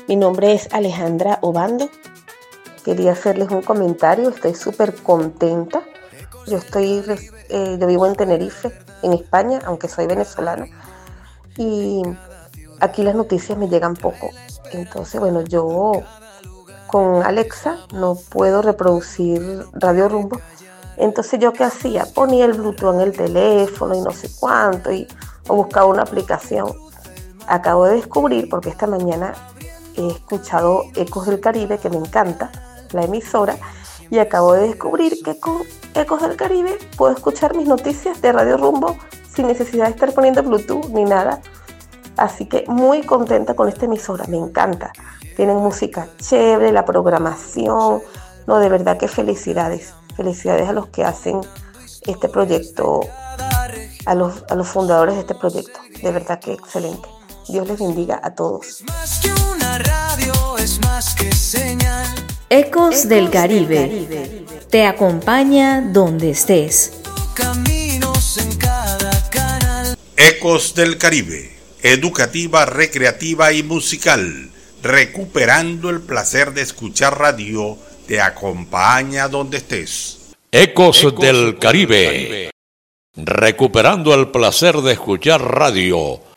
Mi nombre es Alejandra Obando. Quería hacerles un comentario, estoy súper contenta. Yo vivo en Tenerife, en España, aunque soy venezolana, y aquí las noticias me llegan poco. Entonces, bueno, yo con Alexa no puedo reproducir Radio Rumbo. Entonces, ¿yo qué hacía? Ponía el Bluetooth en el teléfono y no sé cuánto, o buscaba una aplicación. Acabo de descubrir, porque esta mañana he escuchado Ecos del Caribe, que me encanta, la emisora, y acabo de descubrir que con Ecos del Caribe puedo escuchar mis noticias de Radio Rumbo sin necesidad de estar poniendo Bluetooth ni nada. Así que muy contenta con esta emisora, me encanta. Tienen música chévere, la programación. No, de verdad que felicidades. Felicidades a los que hacen este proyecto, a los fundadores de este proyecto. De verdad que excelente. Dios les bendiga a todos. Más que una radio, es más que señal. Ecos del Caribe. Te acompaña donde estés. Caminos en cada canal. Ecos del Caribe. Educativa, recreativa y musical. Recuperando el placer de escuchar radio. Te acompaña donde estés. Ecos del Caribe. Recuperando el placer de escuchar radio.